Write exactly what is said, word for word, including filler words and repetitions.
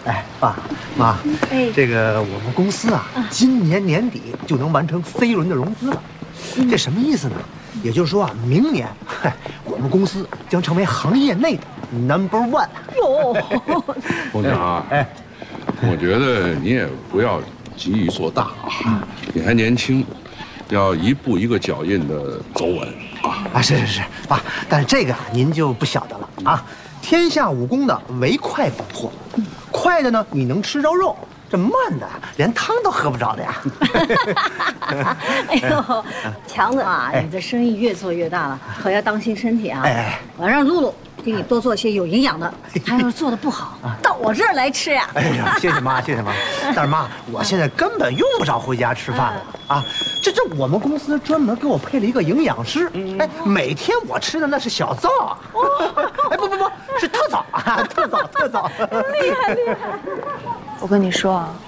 哎，爸妈，哎，这个我们公司啊，今年年底就能完成 C 轮的融资了。这什么意思呢？也就是说啊，明年，嗨，我们公司将成为行业内的 number one。 哟， 凤强啊，哎，我觉得你也不要急于做大啊，你还年轻，要一步一个脚印的走稳啊。 啊，是是是，爸，但是这个您就不晓得了啊。天下武功的唯快不破，快的呢你能吃着肉，这慢的连汤都喝不着的呀。 哎呦，强子啊，你这生意越做越大了，可要当心身体啊！哎，我要让露露给你多做些有营养的，还要做的不好，到我这儿来吃呀。 哎呀，谢谢妈，谢谢妈。但是妈，我现在根本用不着回家吃饭了啊！这这我们公司专门给我配了一个营养师，哎，每天我吃的那是小灶啊，哎不不不，是特早啊，特早特早， 厉害厉害。 我跟你说啊，